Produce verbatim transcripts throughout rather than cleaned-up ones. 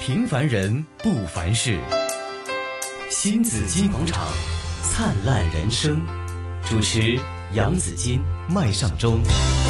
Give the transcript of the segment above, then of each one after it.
平凡人不凡事。新紫金广场，灿烂人生。主持杨紫金、麦尚中。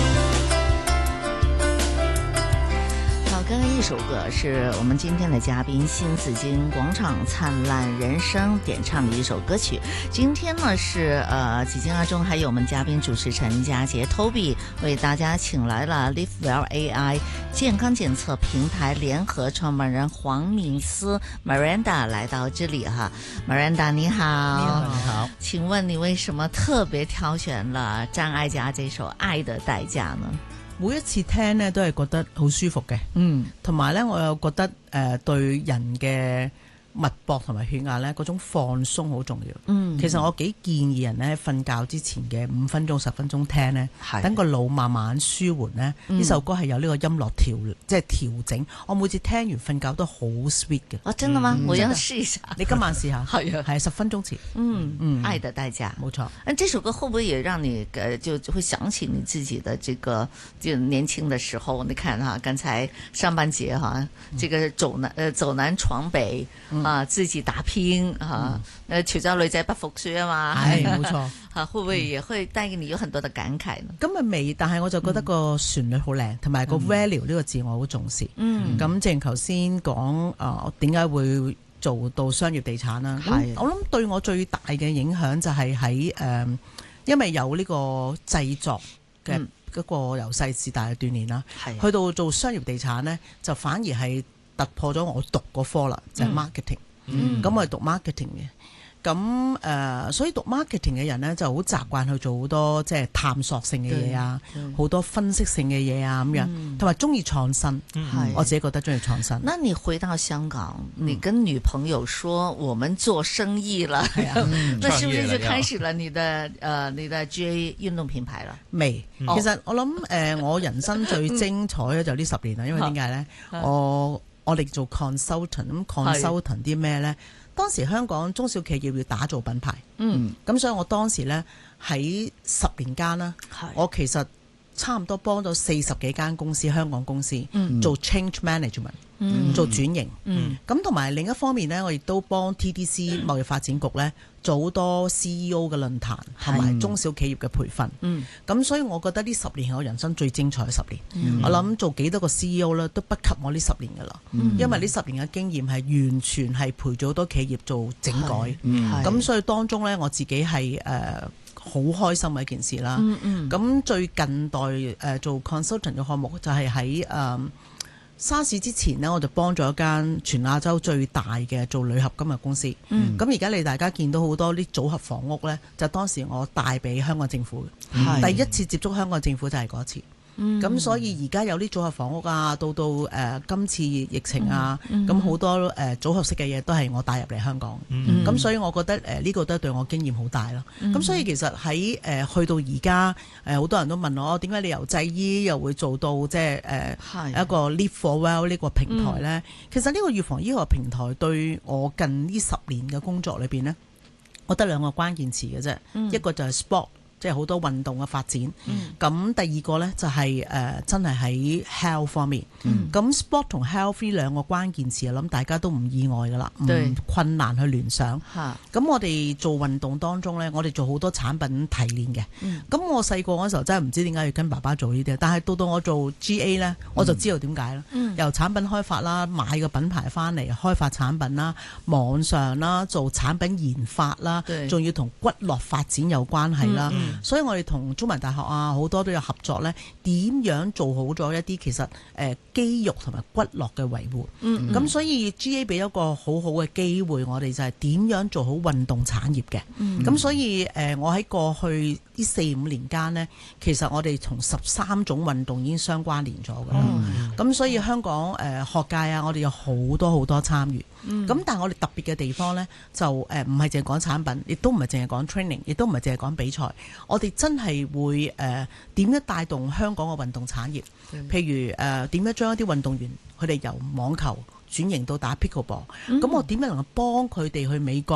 刚刚一首歌是我们今天的嘉宾新紫金广场灿烂人生点唱的一首歌曲。今天呢是呃紫金阿中还有我们嘉宾主持陈佳杰 Toby 为大家请来了 Live Well A I 健康检测平台联合创办人黄敏思 Miranda 来到这里哈。 Miranda 你好。 你好你好。 请问你为什麼特別挑選了張艾嘉這首《愛的代價》呢？ 每一次聽呢都係覺得好舒服嘅，嗯，同埋呢我又覺得誒、呃、對人嘅脈搏同埋血壓呢嗰種放鬆好重要。嗯，其實我幾建議人呢瞓覺之前嘅五分鐘十分鐘聽呢，等個腦慢慢舒緩呢。呢、嗯、首歌係有呢個音樂調即係調整。我每次聽完瞓覺都好 sweet 嘅。 哦，真的嗎？嗯、我要試一下。 你今晚試下。係啊，係十分鐘前。 嗯嗯，愛的代價， 冇錯。 那這首歌會不會也讓你呃就會想起你自己的這個就年輕的時候？你看哈，剛才上半節哈，這個走南呃走南闖北。嗯啊！自己打拼啊！誒，潮州女仔不服輸啊嘛， 係冇錯。 嚇，會唔會也會帶給你有很多的感慨呢？ 咁啊未，但係我就覺得個旋律好靚，同埋個 value 呢個字我好重視。嗯，咁正如頭先講啊，點解會做到商業地產啦？係，我諗對我最大嘅影響就係喺誒，因為有呢個製作嘅嗰個由細至大嘅鍛鍊啦，係去到做商業地產咧，就反而係突破咗我讀嗰科啦，就係 marketing。嗯，咁我係讀 marketing 嘅，咁誒、呃，所以讀 marketing 嘅人咧就好習慣去做好多即係探索性嘅嘢啊，好多分析性嘅嘢啊咁樣，同埋中意創新。嗯，我自己覺得中意創新。 那你回到香港，你跟女朋友說我們做生意了，嗯、那是不是就開始了你的誒、呃、你的 G A 運動品牌啦？ 未，其實我諗誒、呃，我人生最精彩咧就呢十年啦，因為點解咧？我我哋做 consultant， 咁 consultant 啲咩咧？當時香港中小企業要打造品牌，嗯，咁所以我當時咧喺十年間啦，我其實差唔多幫咗四十幾間公司，香港公司、嗯、做 change management，嗯、做轉型，咁同埋另一方面咧，我亦都幫 T D C 貿易發展局咧做好多 C E O 嘅論壇同埋中小企業嘅培訓，咁、嗯、所以我覺得呢十年係我人生最精彩嘅十年。嗯、我諗做幾多個 C E O 咧都不及我呢十年噶啦，嗯、因為呢十年嘅經驗係完全係陪咗好多企業做整改，咁、嗯、所以當中咧我自己係誒。呃好開心嘅一件事啦，咁、嗯嗯、最近代誒、呃、做 consultant 嘅項目就係喺誒沙士之前呢，我就幫咗一間全亞洲最大嘅做鋁合金嘅公司。咁而家你大家見到好多啲組合房屋呢，就當時我帶俾香港政府嘅，第一次接觸香港政府就係嗰次。咁、嗯、所以而家有啲組合房屋啊，到到誒、呃、今次疫情啊，咁好、嗯嗯、多誒、呃、組合式嘅嘢都係我帶入嚟香港。咁、嗯、所以我覺得誒呢、呃這個都對我經驗好大咯。咁、嗯、所以其實喺誒、呃、去到而家誒好多人都問我點解你由製衣又會做到即係誒一個 Live for Well 呢個平台咧？嗯、其實呢個預防醫學平台對我近呢十年嘅工作裏邊咧，我得兩個關鍵詞嘅啫，嗯、一個就係 sport。即係好多運動嘅發展，咁、嗯、第二個呢，就係、是、誒、呃、真係喺 health 方面，咁、嗯、sport 同 health 呢兩個關鍵詞，我諗大家都唔意外噶啦，唔對困難去聯想。咁我哋做運動當中呢，我哋做好多產品提煉嘅。咁、嗯、我細個嗰時候真係唔知點解要跟爸爸做呢啲，但係到到我做 G A 呢，我就知道點解啦。嗯、由產品開發啦，買個品牌翻嚟開發產品啦，網上啦做產品研發啦，仲對要同骨骼發展有關係啦。嗯嗯所以我哋同中文大學啊好多都有合作咧，點樣做好咗一啲其實誒、呃、肌肉同埋骨骼嘅維護。咁、嗯嗯、所以 G A 俾一個好好嘅機會，我哋就係點樣做好運動產業嘅。咁、嗯、所以誒、呃，我喺過去呢四五年間呢，其實我哋同十三種運動已經相關聯咗㗎啦。咁、嗯、所以香港誒、呃、學界啊，我哋有好多好多參與。咁、嗯、但係我哋特別嘅地方呢，就誒唔係淨係講產品，亦都唔係淨係講 training， 亦都唔係淨係講比賽。我哋真係會誒點樣帶動香港嘅運動產業？嗯、譬如誒點樣將一啲運動員佢哋由網球轉型到打 pickleball，咁、嗯、我點樣能夠幫佢哋去美國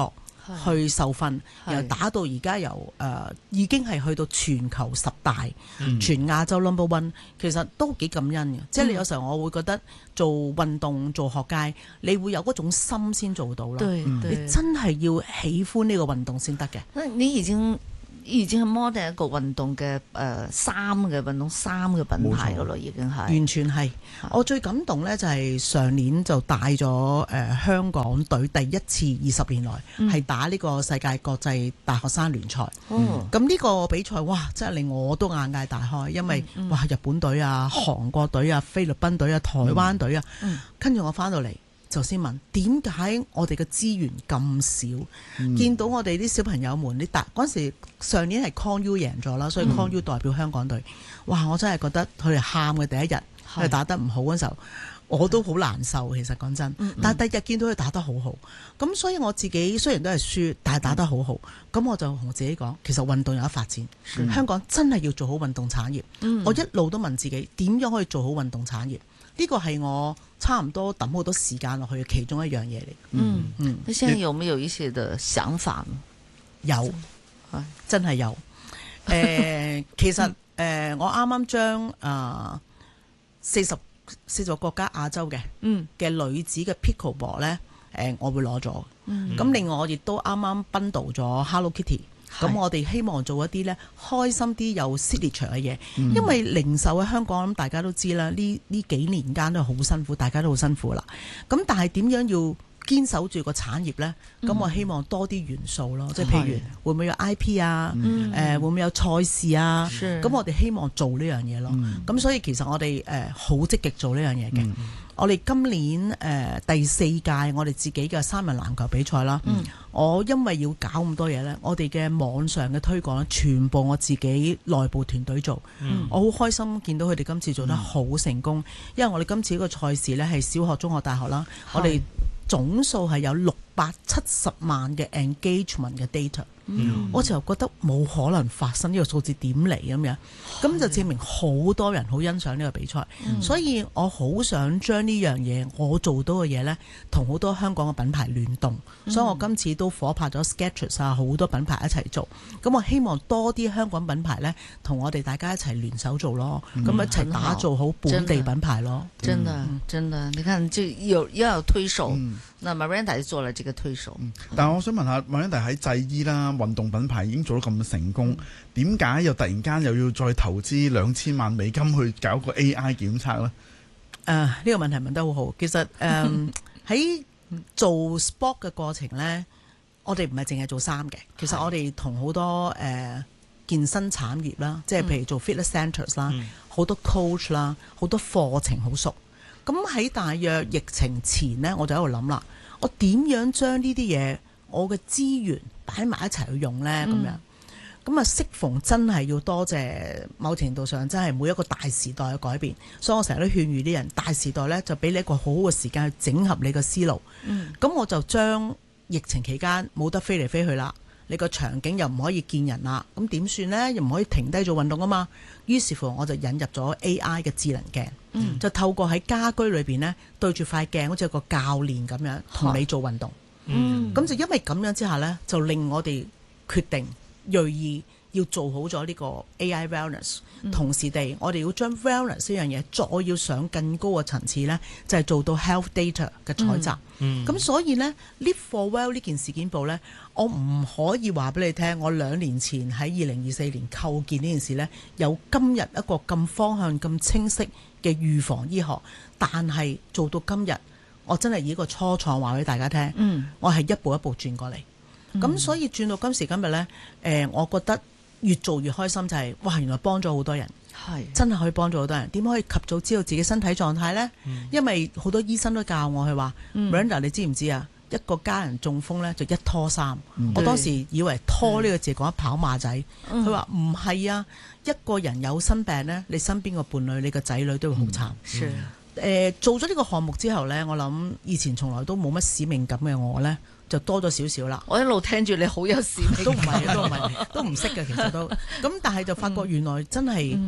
去受訓，然後打到而家由誒、呃、已經係去到全球十大，嗯、全亞洲 number one， 其實都幾感恩嘅。嗯、即係你有時候我會覺得做運動做學界，你會有嗰種心先做到咯。對對，你真係要喜歡呢個運動先得嘅。 你已經已經係摸定一個運動嘅誒衫嘅運動衫嘅品牌噶咯，已經係完全係。我最感動呢，就係上年就帶咗誒、呃、香港隊第一次二十年來係、嗯、打呢個世界國際大學生聯賽。咁呢、嗯、個比賽哇，真係令我都眼界大開，因為、嗯、哇日本隊啊、韓國隊啊、菲律賓隊啊、台灣隊啊，跟住、嗯、我翻到嚟。就先問點解我哋嘅資源咁少？嗯、見到我哋啲小朋友們，你打嗰陣時上年係 Con U 贏咗啦，所以 Con U 代表香港隊。嗯、哇！我真係覺得佢哋喊嘅第一日，佢哋打得唔好嗰時候，我都好難受。其實講真，嗯、但係第二日見到佢打得好好，咁所以我自己雖然都係輸，但係打得好好。咁我就同自己講，其實運動有得發展，嗯、香港真係要做好運動產業。嗯、我一路都問自己點樣可以做好運動產業？呢個係我差唔多抌好多時間落去嘅其中一樣嘢嚟。 嗯嗯，你現在有沒有一些的想法？ 有，真係有。誒、呃，其實誒、呃，我啱啱將啊四十四十個國家亞洲嘅嗯嘅女子嘅 pickleball 咧，誒，我會攞咗。咁、嗯、另外我亦都啱啱 bundle 咗 Hello Kitty。咁是我哋希望做一啲咧開心啲有 signature 嘅嘢，嗯、因為零售喺香港，咁大家都知啦，呢呢幾年間都好辛苦，大家都好辛苦啦。咁但係點樣要堅守住個產業咧？咁、嗯、我希望多啲元素咯，即係譬如會唔會有 I P 啊？誒、嗯呃、會唔會有賽事啊？咁是我哋希望做呢樣嘢咯。咁、嗯、所以其實我哋誒好積極做呢樣嘢嘅。嗯我哋今年誒、呃、第四屆我哋自己嘅三人籃球比賽啦，嗯、我因為要搞咁多嘢呢，我哋嘅網上嘅推廣全部我自己內部團隊做，嗯、我好開心見到佢哋今次做得好成功，嗯、因為我哋今次呢個賽事呢係小學、中學、大學啦，是我哋總數係有六百七十萬嘅 engagement 嘅 data。嗯、我就覺得冇可能發生呢個數字點嚟咁樣，咁就證明好多人好欣賞呢個比賽，嗯、所以我好想將呢樣嘢我做到嘅嘢呢，同好多香港嘅品牌聯動，嗯、所以我今次都夥拍咗 Skechers 啊，好多品牌一齊做，咁我希望多啲香港品牌呢，同我哋大家一齊聯手做咯，咁、嗯、一齊打造好本地品牌咯。 真的，嗯、真的，你看就有要有推手，嗯、那 Miranda 就做了這個推手。 嗯、但係我想問下 Miranda 喺製衣啦。運動品牌已經做得咁成功，點解又突然間又要再投資兩千萬美金去搞個 A I 檢測呢？ 誒，呢個問題問得好好。其實誒喺、呃、做 sport 嘅過程呢，我哋唔係淨係做衫嘅。其實我哋同好多誒、呃、健身產業啦，即係譬如做 fitness centers 啦，好、嗯、多 coach 啦，好多課程好熟。咁喺大約疫情前呢，我就喺度諗啦，我點樣將呢啲嘢，我嘅資源擺埋一齊去用呢？咁、嗯、樣，咁啊適逢真係要多謝某程度上真係每一個大時代嘅改變，所以我成日都勸喻啲人，大時代呢就俾你一個好好嘅時間去整合你嘅思路。咁、嗯、我就將疫情期間冇得飛嚟飛去啦，你個場景又唔可以見人啦，咁點算呢？又唔可以停低做運動啊嘛。於是乎我就引入咗 A I 嘅智能鏡，嗯、就透過喺家居裏邊呢，對住塊鏡，好似有個教練咁樣同你做運動。嗯，咁就因為咁樣之下呢，就令我哋決定銳意要做好咗呢個 A I wellness，、嗯、同時地我哋要將 wellness 呢樣嘢再要上更高嘅層次呢，就係、是、做到 health data 嘅採集。嗯，咁所以呢 Live for Well 呢件事件簿呢，我唔可以話俾你聽，我兩年前喺二零二四年構建呢件事呢，有今日一個咁方向咁清晰嘅預防醫學，但係做到今日。我真係以一個初創話俾大家聽，嗯、我係一步一步轉過嚟，咁、嗯、所以轉到今時今日呢，誒、呃，我覺得越做越開心，就係、是、哇，原來幫咗好多人，係是真係可以幫咗好多人。點可以及早知道自己身體狀態呢？嗯、因為好多醫生都教我，佢話 Miranda 你知唔知啊？一個家人中風呢，就一拖三。嗯、我當時以為拖呢個字講一跑馬仔，佢話唔係啊，一個人有生病呢，你身邊個伴侶、你個仔女都會好慘。嗯嗯誒、呃、做咗呢個項目之後呢，我諗以前從來都冇乜使命感嘅我呢，就多咗少少啦。 我一路聽住你好有使命感， 都唔係，都唔係，都唔識嘅其實都。咁但係就發覺原來真係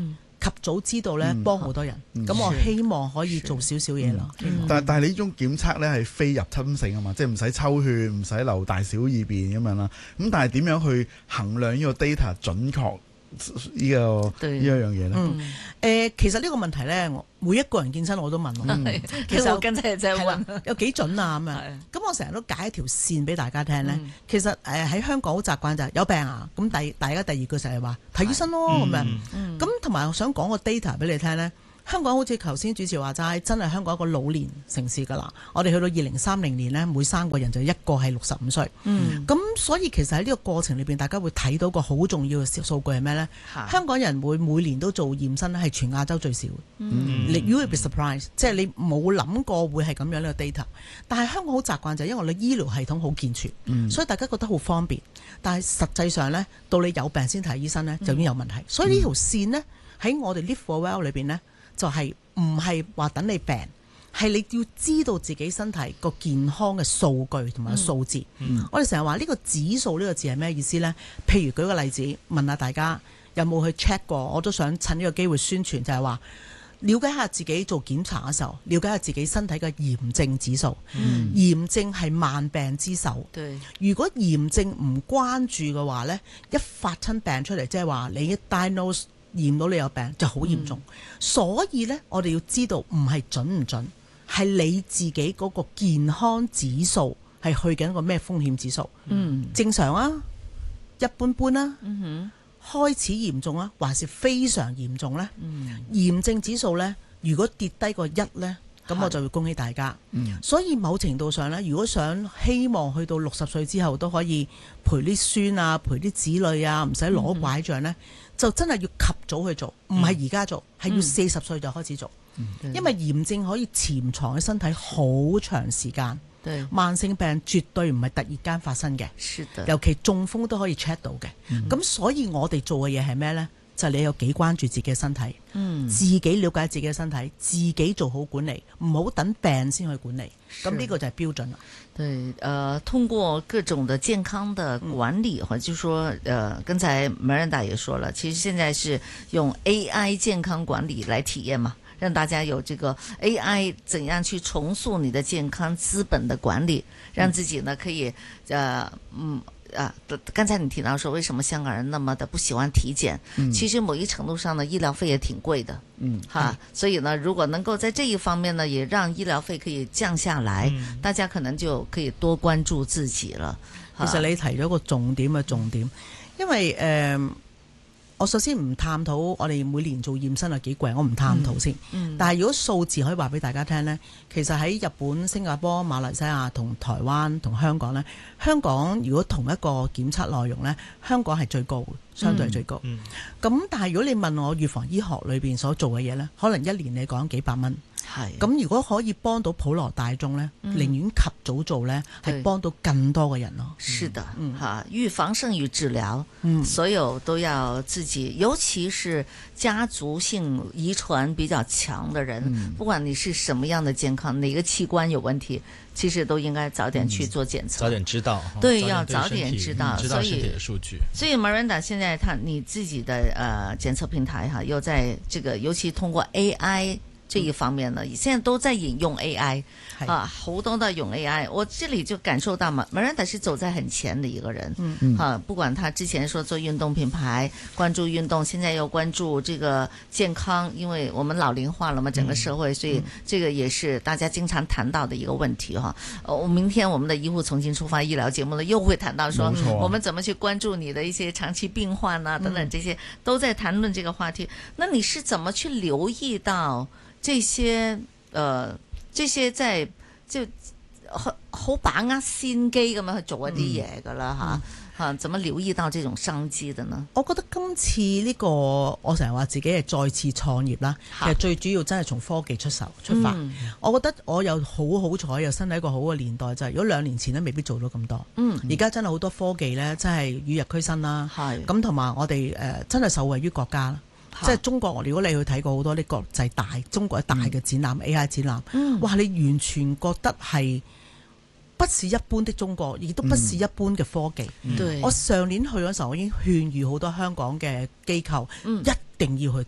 及早知道咧，幫好多人。咁、嗯、我希望可以做少少嘢咯。 但但係你呢種檢測咧係非入侵性啊嘛，即係唔使抽血，唔使留大小二便咁樣啦。咁但係點樣去衡量呢個 data 準確？呢、這個呢一樣嘢咧，誒、 嗯呃，其實呢個問題咧，我每一個人見親我都問我，嗯、其實我跟真係真係問有幾準啊咁樣。咁我成日都解一條線俾大家聽咧。嗯、其實誒喺、呃、香港好習慣就係有病啊，咁第大家第二句就係話睇醫生咯咁樣。咁同埋我想講個 data 俾你聽咧。香港好似頭先主持話齋，真係香港一個老年城市㗎啦。我哋去到二零三零年呢，每三個人就一個係六十五歲。嗯，咁所以其實喺呢個過程裏邊，大家會睇到個好重要嘅數據係咩呢？的香港人會每年都做驗身，係全亞洲最少。嗯，你 you will be surprised，即係你冇諗過會係咁樣呢個 data。但係香港好習慣就係因為我哋醫療系統好健全，嗯、所以大家覺得好方便。但係實際上呢，到你有病先睇醫生呢，就已經有問題。嗯、所以呢條線呢，喺我哋 Live for Well 裏邊呢。就係唔係話等你病，係你要知道自己身體個健康嘅數據同埋數字。嗯、我哋成日話呢個指數呢個字係咩意思呢？譬如舉個例子，問下大家有冇去 check 過？我都想趁呢個機會宣傳，就係話了解下自己做檢查嘅時候，了解下自己身體嘅炎症指數。嗯、炎症係萬病之首。對，如果炎症唔關注嘅話呢，一發親病出嚟，即係話你一 diagnose。驗到你有病就好嚴重，嗯、所以呢，我哋要知道唔係準唔準，係你自己嗰個健康指數係去緊一個咩風險指數？嗯，正常啊，一般般啦、啊，嗯、哼開始嚴重啊，還是非常嚴重呢？嗯、炎症指數呢，如果跌低個一呢，咁我就會恭喜大家。嗯、所以某程度上呢，如果想希望去到六十歲之後都可以陪啲孫啊，陪啲子女啊，唔使攞拐杖呢。嗯就真係要及早去做，唔係而家做，係、嗯、要四十歲就開始做。嗯、因為炎症可以潛藏喺身體好長時間。對慢性病絕對唔係突然間發生嘅，的尤其中風都可以 check 到嘅。咁、嗯、所以我哋做嘅嘢係咩呢？就係、你有幾關注自己嘅身體，嗯、自己了解自己嘅身體，自己做好管理，唔好等病先去管理。咁呢個就係標準啦。 對，呃，通過各種的健康的管理，或者就說，呃，剛才 Miranda 也說了，其實現在是用 A I 健康管理來體驗嘛，讓大家有這個 A I 怎樣去重塑你的健康資本的管理，讓自己呢可以，呃，嗯。啊，剛才你提到說，為什麼香港人那麼的不喜歡體檢？嗯、其實某一程度上呢，醫療費也挺貴的。嗯，哈、啊，所以呢，如果能夠在這一方面呢，也讓醫療費可以降下來，嗯、大家可能就可以多關注自己了。 其實你提咗個重點嘅重點，因為誒。呃我首先唔探討我哋每年做驗身係幾貴，我唔探討先。嗯嗯、但係如果數字可以話俾大家聽呢，其實喺日本、新加坡、馬來西亞同台灣同香港呢，香港如果同一個檢測內容呢，香港係最高，相對係最高。咁、嗯嗯、但係如果你問我預防醫學裏邊所做嘅嘢呢，可能一年你講幾百蚊。係咁，如果可以幫到普羅大眾呢，寧願及早做呢，係幫到更多嘅人咯。 是的，嗯吓，預防勝於治療，嗯，所有都要自己，尤其是家族性遺傳比較強嘅人，嗯、不管你是什麼樣的健康，哪個器官有問題，其實都應該早點去做檢測， 早點知道， 對，要早點知道， 知道身體的數據。 所以 Miranda 現在他你自己的呃檢測平台哈，又在這個尤其通過 A I。這一方面呢，現在都在引用 A I，是啊，好多都用 A I。我這裡就感受到嘛，Miranda 是走在很前的一個人，嗯嗯，啊，不管他之前說做運動品牌，關注運動，現在又關注這個健康，因為我們老齡化了嘛，整個社會，嗯、所以這個也是大家經常談到的一個問題哈。呃、啊，我明天我們的醫護重新出發醫療節目呢，又會談到說，嗯、我們怎麼去關注你的一些長期病患啊，等等這些，都在談論這個話題。那你是怎麼去留意到？這些，呃，這些在就好好把握先機咁樣去做一啲嘢噶啦吓吓，怎麼留意到這種商機的呢？ 我覺得今次呢個我成日話自己係再次創業啦，其實最主要真係從科技出手出發。嗯、我覺得我有好好彩，又身喺一個好嘅年代，就係如果兩年前咧未必做到咁多。嗯，而家真係好多科技咧，真係與日俱新啦。係咁同埋我哋誒真係受惠於國家啦。即係中國，如果你去睇過好多啲國際大中國大嘅展覽、嗯、A I 展覽，嗯、哇！你完全覺得係不是一般的中國，亦都不是一般嘅科技。嗯、我上年去嗰時候，我已經勸喻好多香港嘅機構、嗯、一定要去睇。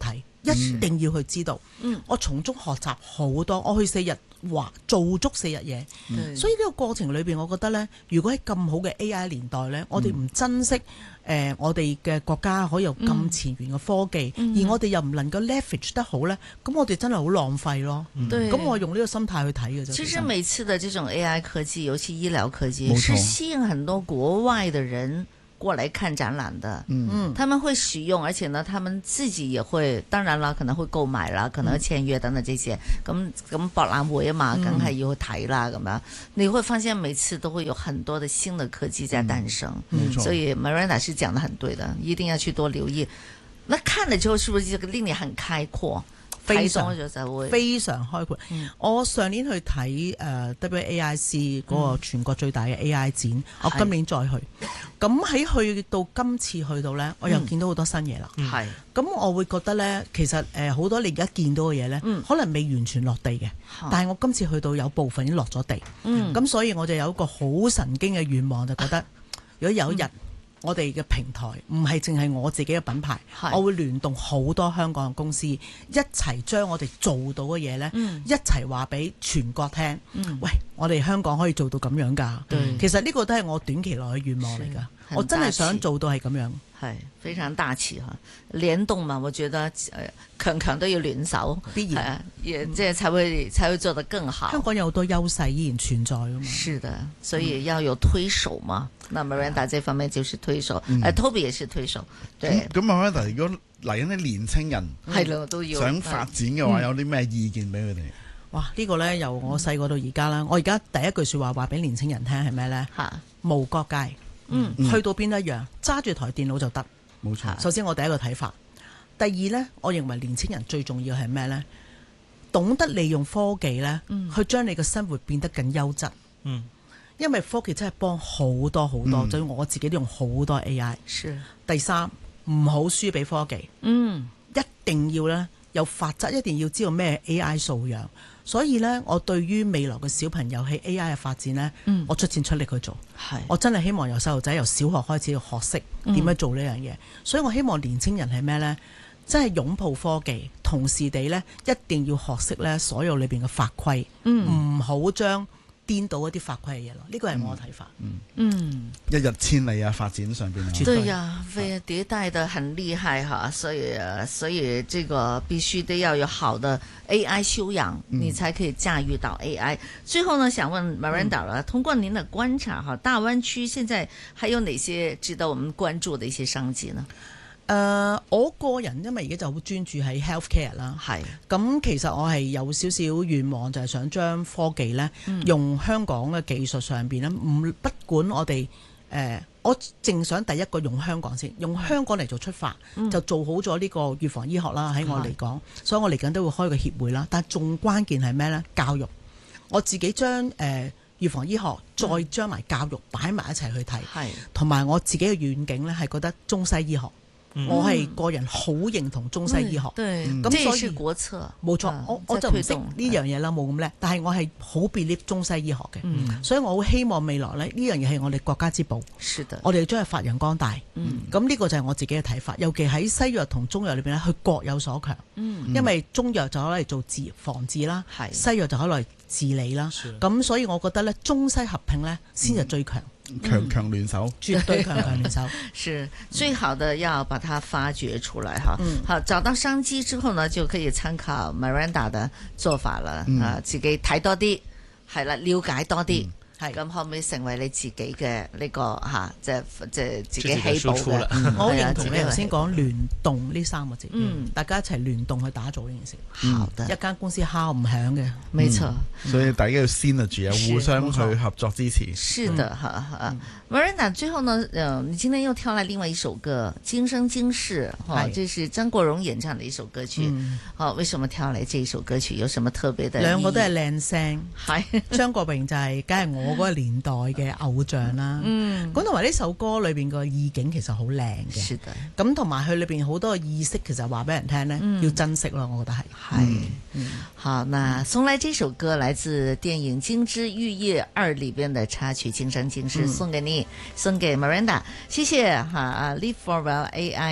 一定要去知道。 嗯， 我從中學習好多，我去四日話做足四日嘢， 嗯、 所以呢個過程裏邊，我覺得呢，如果喺咁好嘅 A I 年代呢，我哋唔珍惜誒、呃、我哋嘅國家可以有咁前沿嘅科技， 嗯、 而我哋又唔能夠 leverage 得好呢，咁我哋真係好浪費咯。咁、嗯、我用呢個心態去睇嘅啫。 其實每次的這種 A I 科技，尤其醫療科技，是吸引很多國外的人過來看展覽的，嗯，他們會使用，而且呢，他們自己也會，當然啦，可能會購買啦，可能簽約等等這些，咁咁博覽會啊嘛，梗係要去睇啦，咁樣，你會發現每次都會有很多的新的科技在誕生， 嗯、 所以 Miranda 是講得很對的，一定要去多留意。那看了之後，是不是就令你很開闊？ 非常就會非常開闊。嗯、我上年去睇誒 W A I C 嗰個全國最大嘅 A I 展，嗯、我今年再去。咁喺去到今次去到呢，我又見到好多新嘢啦。係、嗯。咁我會覺得呢，其實誒好多你而家見到嘅嘢呢，嗯、可能未完全落地嘅。嗯、但係我今次去到有部分已經落咗地。嗯。咁所以我就有一個好神經嘅願望，就覺得如果有一日，嗯我哋嘅平台唔係淨係我自己嘅品牌，是我會聯動好多香港嘅公司一齊將我哋做到嘅嘢呢，嗯、一齊話俾全國聽。嗯、喂，我哋香港可以做到咁樣㗎。嗯、其實呢個都係我短期內嘅願望嚟㗎。我真係想做到係咁樣。 係非常大氣哈，聯動嘛，我覺得強強都要聯手，必然，也即係才會才會做得更好。 香港有好多優勢依然存在㗎嘛。 是的，所以要有推手嘛。那 Miranda 這方面就是推手，誒 Toby 也是推手。對， 咁 Miranda 如果嚟緊啲年青人係咯都要想發展嘅話，有啲咩意見俾佢哋？ 哇！呢個咧由我細個到而家啦，我而家第一句説話話俾年青人聽係咩咧？嚇，無國界。嗯，去到邊一樣，揸住台電腦就得。 冇錯。 首先我第一個睇法，第二呢，我認為年青人最重要係咩呢？懂得利用科技呢，嗯、去將你嘅生活變得更優質。嗯，因為科技真係幫好多好多，就、嗯、我自己都用好多 A I。是。第三，唔好輸俾科技。嗯，一定要呢，有法則，一定要知道咩 A I 素養。所以呢，我對於未來嘅小朋友喺 A I 嘅發展呢，嗯、我出錢出力去做。係，我真係希望由細路仔由小學開始要學識點樣做呢樣嘢。嗯、所以我希望年青人係咩呢？真係擁抱科技，同時地呢，一定要學識呢所有裏邊嘅法規，唔好將顛倒一啲法規嘅嘢咯，呢個係我嘅睇法。嗯，嗯一日千里啊，發展上邊啊， 對呀，非迭代得很厲害哈，所以所以這個必須得要有好的 A I 修養，嗯、你才可以駕馭到 A I。最後呢，想問 Miranda 啦，通過您的觀察哈，大灣區現在還有哪些值得我們關注的一些商機呢？ 誒、呃，我個人因為而家就好專注喺 healthcare 啦，係咁其實我係有少少願望，就係想將科技咧、嗯、用香港嘅技術上邊咧，唔不管我哋誒、呃，我淨想第一個用香港先，用香港嚟做出發，嗯、就做好咗呢個預防醫學啦。喺我嚟講，是所以我嚟緊都會開個協會啦。但係仲關鍵係咩咧？教育，我自己將誒、呃、預防醫學再將埋教育擺埋一齊去睇，係同埋我自己嘅願景咧，係覺得中西醫學。我係個人好認同中西醫學，咁所以國策冇錯，我我就唔識呢樣嘢啦，冇咁叻。但係我係好 believe 中西醫學嘅，嗯、所以我好希望未來咧呢樣嘢係我哋國家之寶，的我哋要將佢發揚光大。咁呢、嗯、個就係我自己嘅睇法。尤其喺西藥同中藥裏邊咧，佢各有所強。嗯、因為中藥就可以嚟做治防治啦，的西藥就可以嚟治理啦。咁的所以我覺得咧，中西合併咧先至最強。 強強聯手， 絕對強強聯手， 是最好的，要把它發掘出來哈。嗯、好，找到商機之後呢，就可以參考 Miranda 的做法啦。嗯、啊，自己睇多啲，係啦，了解多啲。嗯係咁可唔可以成為你自己嘅呢、這個吓，即係即係自己起步嘅？ 我好認同你頭先講聯動呢三個字，嗯，大家一齊聯動去打造呢件事。好的，一間公司敲唔響嘅， 沒錯。 所以大家要 synergy 啊，互相去合作支持。 是的，哈哈。Miranda，最後呢，嗯，你今天又挑來另外一首歌《今生今世》，哈，這是張國榮演唱的一首歌曲。好，為什麼挑來這一首歌曲？有什麼特別的？ 兩個都係靚聲，係張國榮就係，梗係我。我嗰個年代嘅偶像啦，咁同埋呢首歌裏邊個意境其實好靚嘅，咁同埋佢裏邊好多嘅意識，其實話俾人聽呢，嗯、要珍惜咯，我覺得係。係，嗯、好，那送來這首歌來自電影《金枝玉葉二》裏邊的插曲《今生今世》，送給你，送給 Miranda，謝謝哈啊 Live for Well A I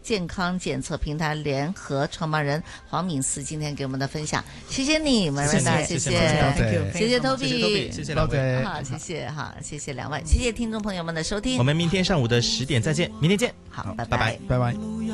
健康檢測平台聯合創辦人黃敏思今天給我們的分享，謝謝你 Miranda， 謝謝，謝謝 Toby， 謝謝兩位， 好，謝謝哈，謝謝兩位，謝謝聽眾朋友們的收聽， 我們明天上午的十點再見，明天見， 好，拜拜拜， 拜拜。